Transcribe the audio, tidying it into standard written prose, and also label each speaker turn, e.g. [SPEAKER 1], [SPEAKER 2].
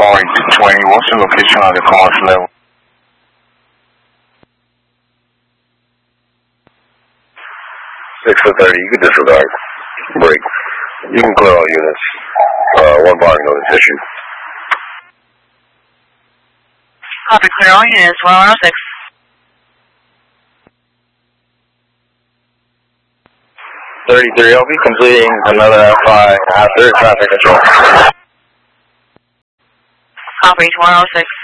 [SPEAKER 1] Boeing 220, what's the location on the commercial level?
[SPEAKER 2] 6 for 30, you can disregard. Break. You can clear all units. One bombing notice issued.
[SPEAKER 3] Copy, clear all units, 1106.
[SPEAKER 2] I'll be completing another FI after traffic control.
[SPEAKER 3] Copy, 1106.